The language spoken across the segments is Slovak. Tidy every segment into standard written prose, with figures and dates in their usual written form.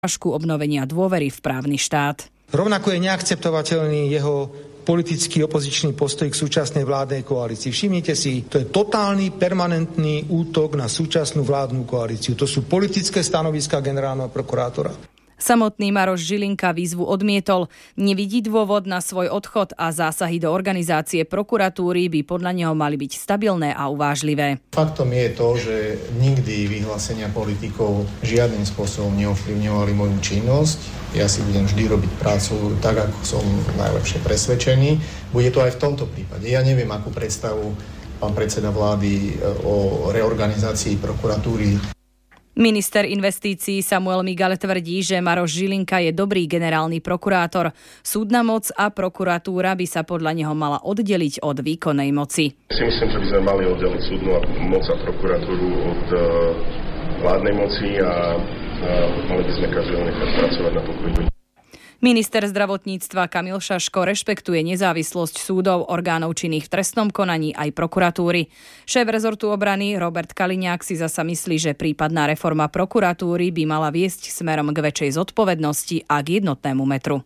obnovenia dôvery v právny štát. Rovnako je neakceptovateľný jeho politický opozičný postoj k súčasnej vládnej koalícii. Všimnite si, to je totálny, permanentný útok na súčasnú vládnu koalíciu. To sú politické stanoviská generálneho prokurátora. Samotný Maroš Žilinka výzvu odmietol. Nevidí dôvod na svoj odchod a zásahy do organizácie prokuratúry by podľa neho mali byť stabilné a uvážlivé. Faktom je to, že nikdy vyhlásenia politikov žiadnym spôsobom neovplyvňovali moju činnosť. Ja si budem vždy robiť prácu tak, ako som najlepšie presvedčený. Bude to aj v tomto prípade. Ja neviem, akú predstavu pán predseda vlády o reorganizácii prokuratúry. Minister investícií Samuel Migal tvrdí, že Maroš Žilinka je dobrý generálny prokurátor. Súdna moc a prokuratúra by sa podľa neho mala oddeliť od výkonnej moci. Si myslím, že by sme mali oddeliť súdnu moc a prokuratúru od vládnej moci a mali by sme každého nechať pracovať na pokoji. Minister zdravotníctva Kamil Šaško rešpektuje nezávislosť súdov, orgánov činných v trestnom konaní aj prokuratúry. Šéf rezortu obrany Robert Kaliňák si zasa myslí, že prípadná reforma prokuratúry by mala viesť smerom k väčšej zodpovednosti a k jednotnému metru.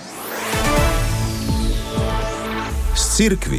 Z cirkvi.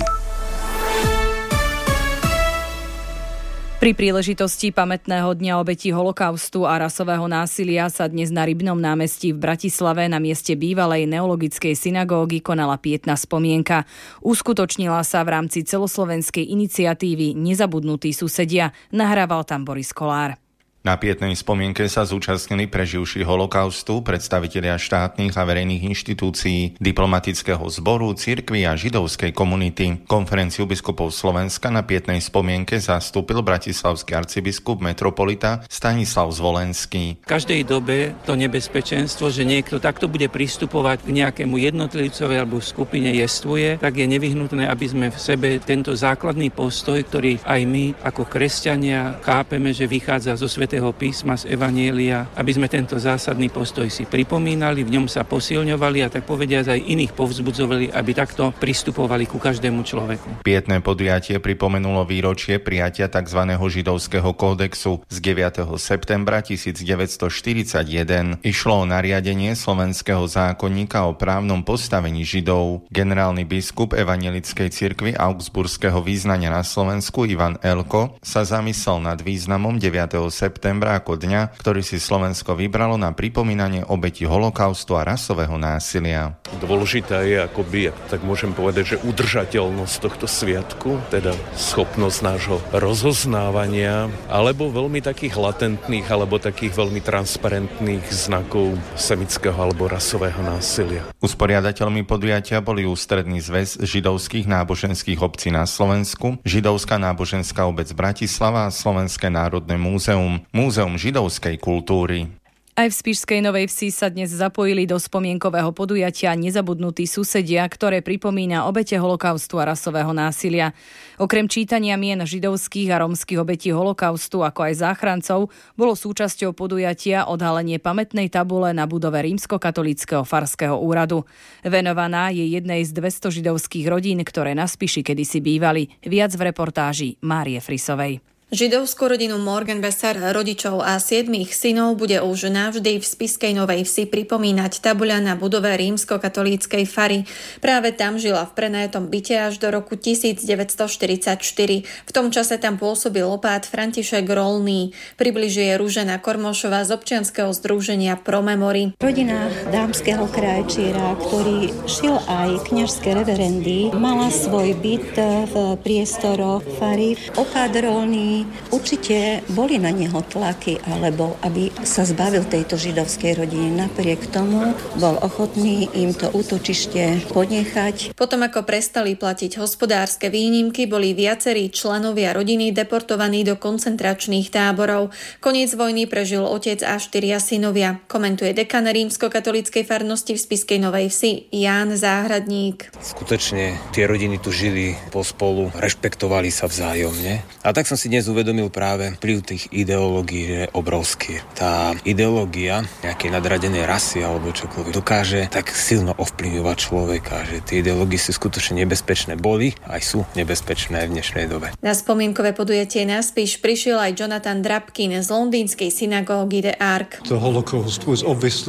Pri príležitosti pamätného dňa obetí holokaustu a rasového násilia sa dnes na Rybnom námestí v Bratislave na mieste bývalej neologickej synagógy konala pietná spomienka. Uskutočnila sa v rámci celoslovenskej iniciatívy Nezabudnutí susedia. Nahrával tam Boris Kolár. Na pietnej spomienke sa zúčastnili preživší holokaustu, predstavitelia štátnych a verejných inštitúcií, diplomatického zboru, cirkvi a židovskej komunity. Konferenciu biskupov Slovenska na pietnej spomienke zastúpil bratislavský arcibiskup metropolita Stanislav Zvolenský. V každej dobe to nebezpečenstvo, že niekto takto bude pristupovať k nejakému jednotlivcovi alebo skupine jestvuje, tak je nevyhnutné, aby sme v sebe tento základný postoj, ktorý aj my ako kresťania chápeme, že vychádza zo Svätého písma, z Evanjelia, aby sme tento zásadný postoj si pripomínali, v ňom sa posilňovali a tak povediať aj iných povzbudzovali, aby takto pristupovali ku každému človeku. Pietné podujatie pripomenulo výročie prijatia tzv. Židovského kódexu z 9. septembra 1941. Išlo o nariadenie slovenského zákonníka o právnom postavení Židov. Generálny biskup Evanjelickej cirkvi augsburského vyznania na Slovensku Ivan Elko sa zamyslel nad významom 9. septembra ako dňa, ktorý si Slovensko vybralo na pripomínanie obetí holokaustu a rasového násilia. Dôležitá je akoby, tak môžem povedať, že udržateľnosť tohto sviatku, teda schopnosť nášho rozoznávania, alebo veľmi takých latentných, alebo takých veľmi transparentných znakov semického alebo rasového násilia. Usporiadateľmi podujatia boli Ústredný zväz židovských náboženských obcí na Slovensku, Židovská náboženská obec Bratislava a Slovenské národné múzeum. Múzeum židovskej kultúry. Aj v Spišskej Novej Vsi sa dnes zapojili do spomienkového podujatia Nezabudnutí susedia, ktoré pripomína obete holokaustu a rasového násilia. Okrem čítania mien židovských a rómskych obetí holokaustu, ako aj záchrancov, bolo súčasťou podujatia odhalenie pamätnej tabule na budove Rímskokatolíckeho farského úradu. Venovaná je jednej z 200 židovských rodín, ktoré na Spiši kedysi bývali. Viac v reportáži Márie Frisovej. Židovskú rodinu Morgenbesser, rodičov a 7 synov bude už navždy v Spišskej Novej Vsi pripomínať tabuľa na budove rímskokatolíckej fary. Práve tam žila v prenajatom byte až do roku 1944. V tom čase tam pôsobil opát František Rolný. Približuje Ružena Kormošová z občianskeho združenia Pro Memory. Rodina dámskeho krajčíra, ktorý šil aj kňažské reverendy, mala svoj byt v priestoroch fary. Opát Rolný určite boli na neho tlaky, alebo aby sa zbavil tejto židovskej rodiny. Napriek tomu bol ochotný im to útočište ponechať. Potom, ako prestali platiť hospodárske výnimky, boli viacerí členovia rodiny deportovaní do koncentračných táborov. Koniec vojny prežil otec a 4 synovia. Komentuje dekan rímskokatolíckej farnosti v Spišskej Novej Vsi Ján Záhradník. Skutočne tie rodiny tu žili pospolu, rešpektovali sa vzájomne. A tak som si dnes uvedomil práve vplyv tých ideológií je obrovský. Tá ideológia nejakej nadradenej rasy alebo čokoľvek dokáže tak silno ovplyvňovať človeka, že tie ideológie sú skutočne nebezpečné, boli aj sú nebezpečné v dnešnej dobe. Na spomienkové podujatie na Spiš prišiel aj Jonathan Drabkin z londýnskej synagógy The Ark.